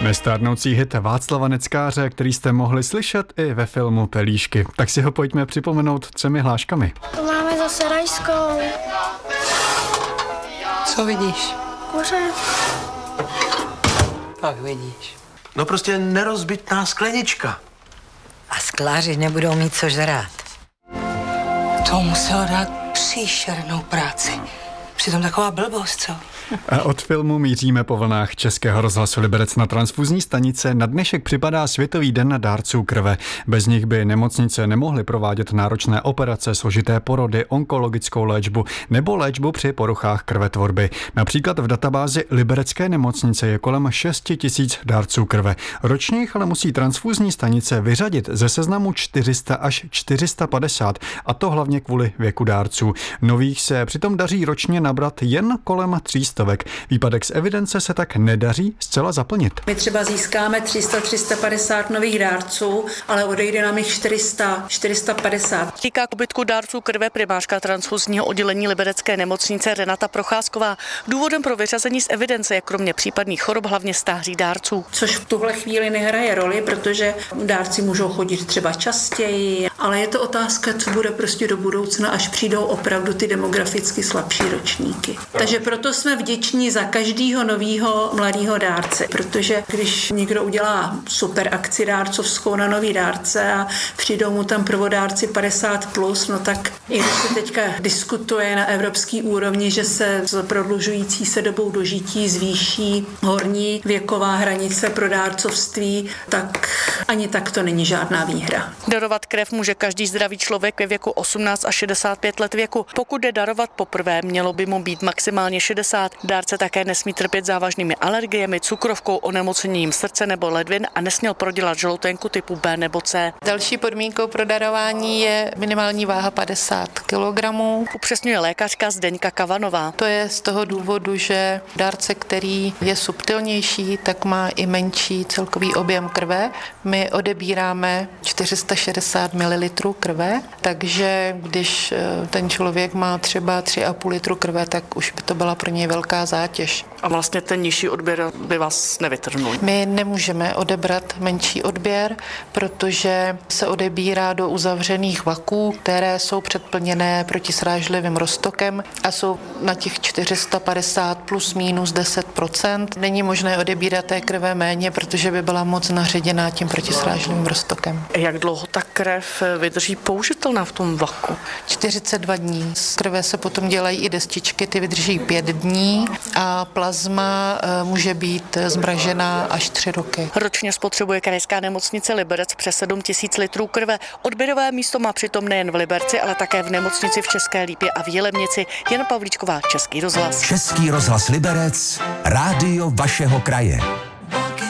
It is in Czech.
Nestárnoucí hit Václava Neckáře, který jste mohli slyšet i ve filmu Pelíšky. Tak si ho pojďme připomenout 3 hláškami. To máme zase rajskou. Co vidíš? Kuře. Tak vidíš. No prostě nerozbitná sklenička. A skláři nebudou mít co žrát. To muselo dát příšernou práci. Přitom taková blbost, co? A od filmu míříme po vlnách Českého rozhlasu Liberec na transfuzní stanice. Na dnešek připadá Světový den dárců krve. Bez nich by nemocnice nemohly provádět náročné operace, složité porody, onkologickou léčbu nebo léčbu při poruchách krvetvorby. Například v databázi Liberecké nemocnice je kolem 6 000 dárců krve. Ročně jich ale musí transfuzní stanice vyřadit ze seznamu 400 až 450, a to hlavně kvůli věku dárců. Nových se přitom daří ročně nabrat jen kolem 300. Výpadek z evidence se tak nedaří zcela zaplnit. My třeba získáme 300-350 nových dárců, ale odejde nám jich 400-450. Týká kubytku dárců krve primářka transfuzního oddělení Liberecké nemocnice Renata Procházková. Důvodem pro vyřazení z evidence je kromě případných chorob hlavně stáří dárců. Což v tuhle chvíli nehraje roli, protože dárci můžou chodit třeba častěji, ale je to otázka, co bude prostě do budoucna, až přijdou opravdu ty demograficky slabší ročníky. Takže proto jsme vděční za každého nového mladého dárce, protože když někdo udělá super akci dárcovskou na nový dárce a přijdou mu tam prvodárci 50+, no tak i když se teďka diskutuje na evropské úrovni, že se s prodlužující se dobou dožití zvýší horní věková hranice pro dárcovství, tak ani tak to není žádná výhra. Darovat krev může každý zdravý člověk ve věku 18 až 65 let věku. Pokud jde darovat poprvé, mělo by mu být maximálně 60. Dárce také nesmí trpět závažnými alergiemi, cukrovkou, onemocněním srdce nebo ledvin a nesměl prodělat žloutenku typu B nebo C. Další podmínkou pro darování je minimální váha 50 kg. Upřesňuje lékařka Zdeňka Kavanová. To je z toho důvodu, že dárce, který je subtilnější, tak má i menší celkový objem krve. My odebíráme 460 ml krve, takže když ten člověk má třeba 3,5 litru krve, tak už by to byla pro něj velká zátěž. A vlastně ten nižší odběr by vás nevytrhnul. My nemůžeme odebrat menší odběr, protože se odebírá do uzavřených vaků, které jsou předplněné protisrážlivým roztokem a jsou na těch 450 plus minus 10%. Není možné odebírat té krve méně, protože by byla moc naředěná tím protisrážlivým roztokem. Jak dlouho ta krev vydrží použitelná v tom vaku? 42 dní. Z krve se potom dělají i destičky, ty vydrží 5 dní a plazma může být zmražená až 3 roky. Ročně spotřebuje krajská nemocnice Liberec přes 7 000 litrů krve. Odběrové místo má přitom nejen v Liberci, ale také v nemocnici v České Lípě a v Jilemnici. Jan Pavlíčková, Český rozhlas. Český rozhlas Liberec, rádio vašeho kraje.